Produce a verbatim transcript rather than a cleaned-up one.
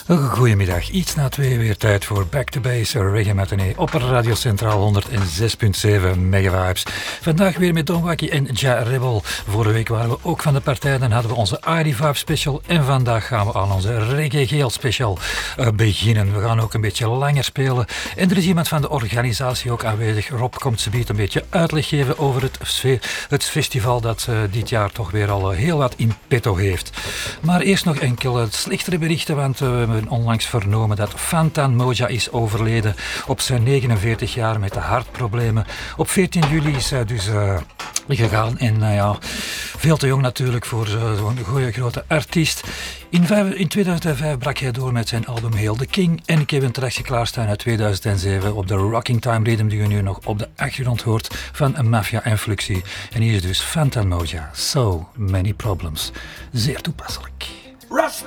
Goedemiddag, iets na twee weer tijd voor Back to Base Reggae Matinee op Radio Centraal honderd zes komma zeven megavibes. Vandaag weer met Don Wacky en Ja Rebel. Vorige week waren we ook van de partij, dan hadden we onze I D Vibe special en vandaag gaan we aan onze Reggae Geel special uh, beginnen. We gaan ook een beetje langer spelen en er is iemand van de organisatie ook aanwezig. Rob komt zometeen een beetje uitleg geven over het, het festival dat uh, dit jaar toch weer al uh, heel wat in petto heeft. Maar eerst nog enkele slechtere berichten, want uh, we hebben onlangs vernomen dat Fantan Mojah is overleden op zijn negenenveertig jaar met de hartproblemen. Op veertien juli is hij dus uh, gegaan en uh, ja, veel te jong natuurlijk voor uh, zo'n goede grote artiest. In, vijf, in tweeduizend vijf brak hij door met zijn album Hail the King en ik heb een trackje klaarstaan uit tweeduizend zeven op de Rocking Time Rhythm die u nu nog op de achtergrond hoort van Mafia en Fluxy. En hier is dus Fantan Mojah, So Many Problems. Zeer toepasselijk. Rasta